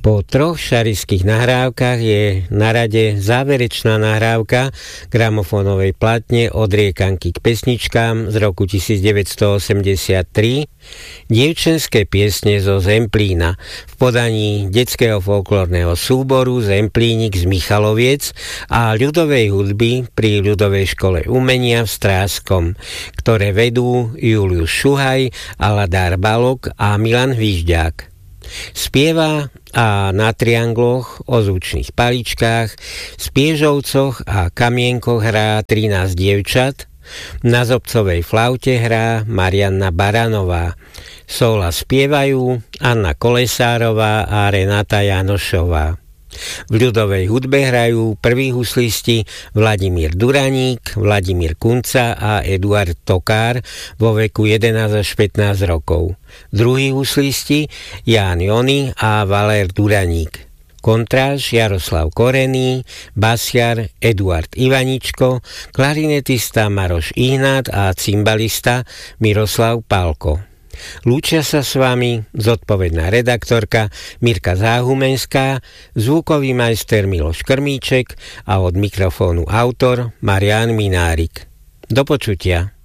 Po 3 šarišských nahrávkach je na rade záverečná nahrávka gramofónovej platne Od riekanky k pesničkám z roku 1983, dievčenské piesne zo Zemplína v podaní detského folklórneho súboru Zemplínik z Michaloviec a ľudovej hudby pri ľudovej škole umenia v Stráskom, ktoré vedú Julius Šuhaj, Aladár Balok a Milan Hvížďák. Spieva a na triangloch, ozvučných paličkách, spiežovcoch a kamienkoch hrá 13 dievčat, na zobcovej flaute hrá Marianna Baranová, sóla spievajú Anna Kolesárová a Renata Janošová. V ľudovej hudbe hrajú prví huslisti Vladimír Duraník, Vladimír Kunca a Eduard Tokár vo veku 11 až 15 rokov. Druhí huslisti Ján Jony a Valér Duraník. Kontráž Jaroslav Korený, basiar Eduard Ivaničko, klarinetista Maroš Ihnát a cymbalista Miroslav Pálko. Lúčia sa s vami zodpovedná redaktorka Mirka Záhumenská, zvukový majster Miloš Krmíček a od mikrofónu autor Marián Minárik. Do počutia.